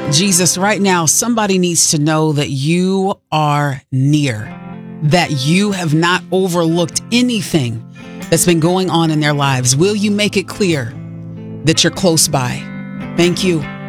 Jesus, right now, somebody needs to know that you are near, that you have not overlooked anything that's been going on in their lives. Will you make it clear that you're close by? Thank you.